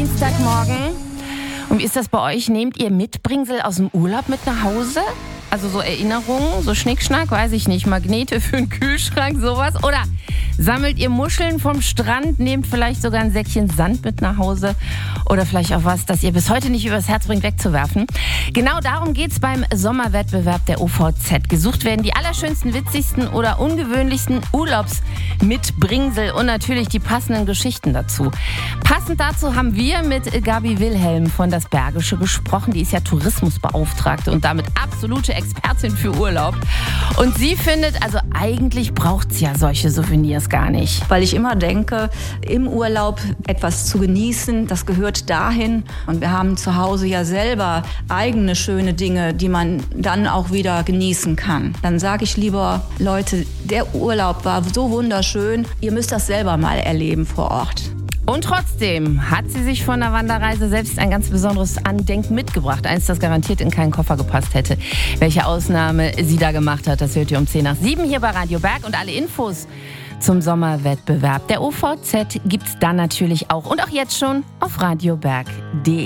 Dienstagmorgen. Und wie ist das bei euch? Nehmt ihr Mitbringsel aus dem Urlaub mit nach Hause? Also so Erinnerungen, so Schnickschnack, weiß ich nicht, Magnete für den Kühlschrank, sowas? Oder sammelt ihr Muscheln vom Strand, nehmt vielleicht sogar ein Säckchen Sand mit nach Hause? Oder vielleicht auch was, das ihr bis heute nicht übers Herz bringt, wegzuwerfen? Genau darum geht's beim Sommerwettbewerb der OVZ. Gesucht werden die allerschönsten, witzigsten oder ungewöhnlichsten Urlaubsmitbringsel und natürlich die passenden Geschichten dazu. Passend dazu haben wir mit Gabi Wilhelm von Das Bergische gesprochen. Die ist ja Tourismusbeauftragte und damit absolute Expertin für Urlaub. Und sie findet, also eigentlich braucht es ja solche Souvenirs gar nicht. Weil ich immer denke, im Urlaub etwas zu genießen, das gehört dahin. Und wir haben zu Hause ja selber eigene schöne Dinge, die man dann auch wieder genießen kann. Dann sage ich lieber, Leute, der Urlaub war so wunderschön, ihr müsst das selber mal erleben vor Ort. Und trotzdem hat sie sich von der Wanderreise selbst ein ganz besonderes Andenken mitgebracht. Eins, das garantiert in keinen Koffer gepasst hätte. Welche Ausnahme sie da gemacht hat, das hört ihr um 6:10 hier bei Radio Berg. Und alle Infos zum Sommerwettbewerb der OVZ gibt's dann natürlich auch. Und auch jetzt schon auf radioberg.de.